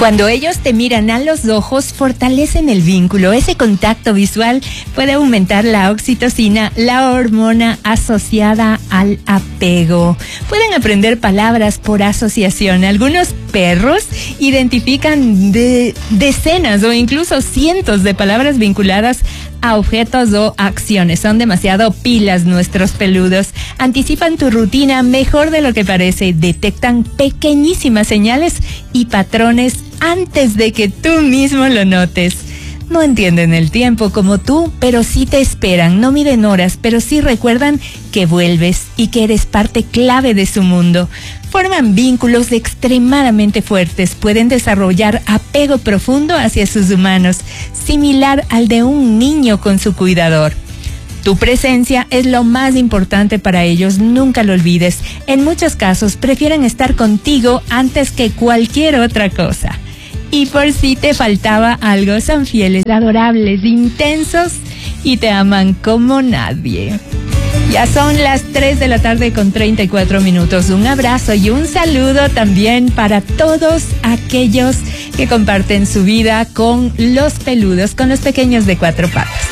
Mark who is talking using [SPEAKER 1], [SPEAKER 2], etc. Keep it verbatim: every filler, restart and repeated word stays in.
[SPEAKER 1] Cuando ellos te miran a los ojos, fortalecen el vínculo. Ese contacto visual puede aumentar la oxitocina, la hormona asociada al apego. Pueden aprender palabras por asociación. Algunos perros identifican de decenas o incluso cientos de palabras vinculadas a objetos o acciones. Son demasiado pilas nuestros peludos. Anticipan tu rutina mejor de lo que parece. Detectan pequeñísimas señales y patrones antes de que tú mismo lo notes. No entienden el tiempo como tú, pero sí te esperan. No miden horas, pero sí recuerdan que vuelves y que eres parte clave de su mundo. Forman vínculos extremadamente fuertes. Pueden desarrollar apego profundo hacia sus humanos, similar al de un niño con su cuidador. Tu presencia es lo más importante para ellos, nunca lo olvides. En muchos casos prefieren estar contigo antes que cualquier otra cosa. Y por si te faltaba algo, son fieles, adorables, intensos y te aman como nadie. Ya son las tres de la tarde con treinta y cuatro minutos. Un abrazo y un saludo también para todos aquellos que comparten su vida con los peludos, con los pequeños de cuatro patas.